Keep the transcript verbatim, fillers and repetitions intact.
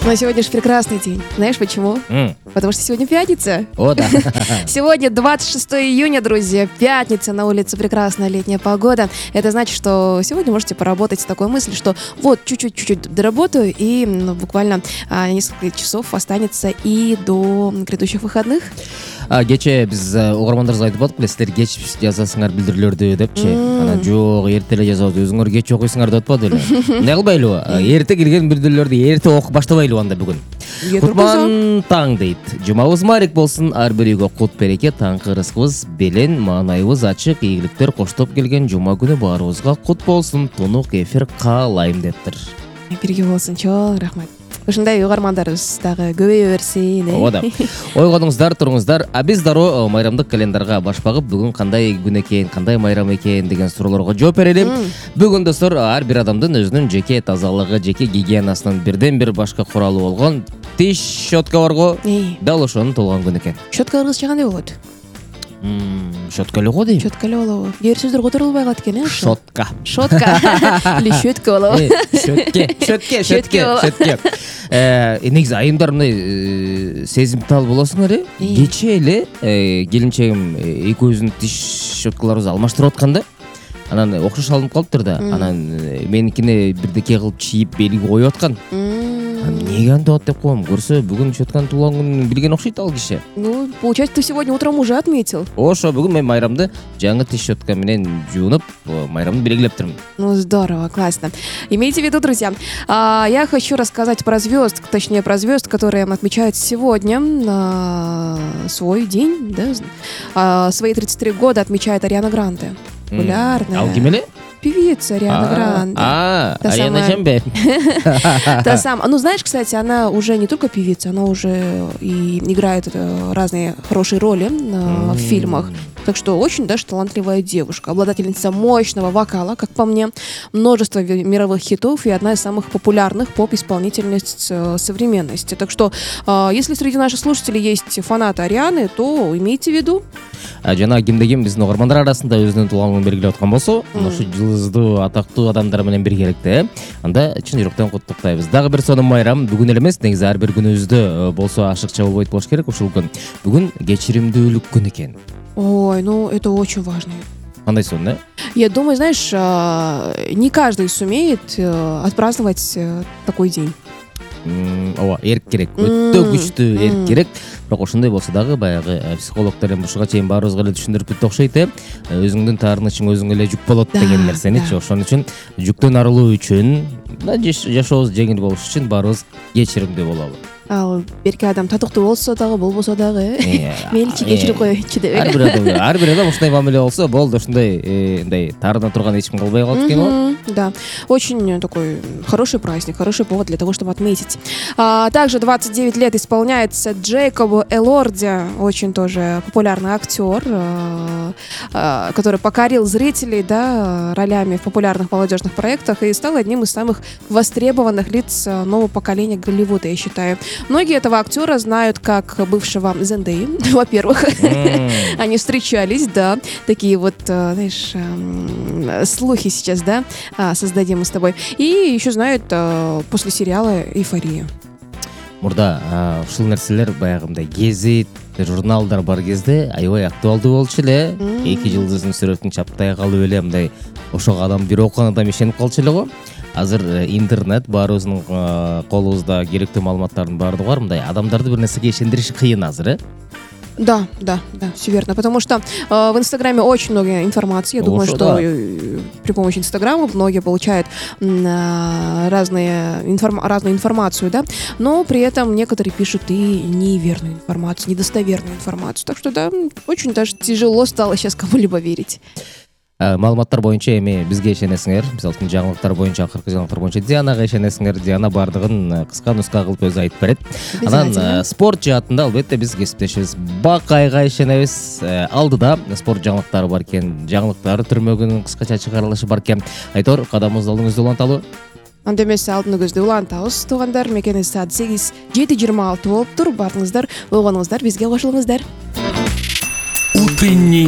Но сегодня же прекрасный день. Знаешь почему? Mm. Потому что сегодня пятница. О, да. Сегодня двадцать шестое июня, друзья. Пятница, на улице прекрасная летняя погода. Это значит, что сегодня можете поработать с такой мыслью, что вот чуть-чуть-чуть доработаю, и ну, буквально а, несколько часов останется и до грядущих выходных. А, кече биз угармандарыбызга айтып атык, билесиздер, кеч жазасыңар билдирүүлөрдү депчи. Анан жок, эрте эле жазабыз, өзүңөр кеч окуйсуңар деп атпады эле. Эмне кылбайлыбы? Эрте келген билдирүүлөрдү эрте окуп баштабайлыбы анда бүгүн? Кутман таң дейт. Жумабыз марек болсун, ар бир үйгө кут береке, таңкы рызкыбыз белен, маанайыбыз ачык, ийгиликтер коштоп келген жума күнү баарыбызга кут болсун, тунук эфир каалайм дептир. Бирге болсун, чоң рахмат. Ушундай угармандарыбыз дагы көбөйө берсин. Ооба. Ойгонуңуздар, туруңуздар. А биз дароо майрамдык календарга баш багып, бүгүн кандай күн экен, кандай майрам экен деген суроолорго жооп берели. Бүгүн достор, ар бир адамдын өзүнүн жеке тазалыгы, жеке гигиенасынын бирден бир башка куралы болгон тиш щетка барго. Дал ошонун туулган күнү экен. Щетка кыргызча кандай болот? Щетка эле го дейм. Щетка эле болобу? Кээ бир сөздөр которулбай калат экен, э? Шотка. Шотка. Или щетка болобу? Щетке, щетке, щетке, щетке. Э, негизи айымдар мындай сезимтал болосуңар, э? Кече эле келинчегим экөөбүздүн тиш щеткаларыбызды алмаштырып атканда, анан окшош алынып калыптыр да. Анан меникине бирдеке кылып чийип белги коюп аткан. Эмнеге антип атат деп коем, көрсө бүгүн щетканын туулган күнүн билген окшойт ал киши. Ну, получается, ты сегодня утром уже отметил. Ошо, бүгүн мен майрамды жаңы тиш щетка менен жуунуп, майрамды белгилептирмин. Ну, здорово, классно. Имейте в виду, друзья, а, я хочу рассказать про звезд, точнее, про звезд, которые отмечают сегодня а, свой день, да, а, свои тридцать три года отмечает Ариана Гранде. Популярная. Алгимеле? Певица Ариана Гранде. А, а я на Джембе. Та самая. Ну, знаешь, кстати, она уже не только певица, она уже и играет разные хорошие роли в фильмах. Так что очень даже талантливая девушка, обладательница мощного вокала, как по мне, множество мировых хитов и одна из самых популярных поп-исполнительниц современности. Так что, если среди наших слушателей есть фанаты Арианы, то имейте в виду. Жана кимде-ким биздин угармандар арасында өзүнүн туулган күнүн белгилеп аткан болсо, ошо жылдыздуу, атактуу адамдар менен биргеликте, анда чын жүрөктөн куттуктайбыз. Дагы бир сонун майрам, бүгүн эле эмес, негизи ар бир күнүбүздө болсо ашыкча болбойт болуш керек ушул күн. Бүгүн кечиримдүүлүк күнү экен. Ой, ну это очень важно. Кандай сон, да? Я думаю, знаешь, не каждый сумеет отпраздновать такой день. Ооба, эрк керек, өтө күчтүү эрк керек. Бирок ошондой болсо дагы баягы психологдор эми ушуга чейин баарыбызга эле түшүндүрүп бүтү окшойт, э. Өзүңдүн таарынычың өзүңө эле жүк болот деген нерсеничи. Ошон үчүн жүктөн арылуу үчүн, жашообуз жеңил болуш үчүн баарыбыз кечиримдүү бололу. Ал берки адам татыктуу болсо дагы, болбосо дагы, мейличи кечирип коёйчу деп. Ар бир адам, ар бир адам ушундай мамиле болсо, болду, ушундай мындай таарына турган эч ким калбай калат экен го. Да, очень такой хороший праздник, хороший повод для того, чтобы отметить. А, также двадцать девять лет исполняется Джейкобу Элорди, очень тоже популярный актер, а, а, который покорил зрителей, да, ролями в популярных молодежных проектах и стал одним из самых востребованных лиц нового поколения Голливуда, я считаю. Многие этого актера знают как бывшего Зендеи, во-первых. Они встречались, да, такие вот, знаешь, слухи сейчас, да, создадим мы с тобой. И еще знают после сериала «Эйфория». Мурда ушул нерселер баягындай гезит, журналдар бар кезде аябай актуалдуу болчу эле. Эки жылдыздын сүрөтүн чаптай калып эле мындай ошого адам бир окуган адам ишенип калчу эле го. Азыр интернет баарыбыздын колубузда керектүү маалыматтардын баардыгы бар. Мындай адамдарды бир нерсеге ишендириш кыйын азыр, э? Да, да, да, все верно. Потому что э, в Инстаграме очень много информации. Я думаю, Ошо, что да. при помощи Инстаграма многие получают э, разные информ... разную информацию, да, но при этом некоторые пишут и неверную информацию, недостоверную информацию. Так что, да, очень даже тяжело стало сейчас кому-либо верить. Маалыматтар боюнча эми бизге ишенесиңер, мисалы үчүн жаңылыктар боюнча, акыркы жаңылыктар боюнча Дианага ишенесиңер, Диана бардыгын кыска нуска кылып өзү айтып берет. Анан спорт жаатында албетте биз кесиптешибиз Бакайга ишенебиз. Алдыда спорт жаңылыктары бар экен, жаңылыктар түрмөгүнүн кыскача чыгарылышы бар экен. Айтор, кадамыңызды алдыңызда уланталы. Анда эмес, алдыңызды улантабыз, туугандар. Мекени саат сегиз жети жыйырма алты болуптур. Бардыңыздар, болгонуңуздар, бизге кошулуңуздар. Утренний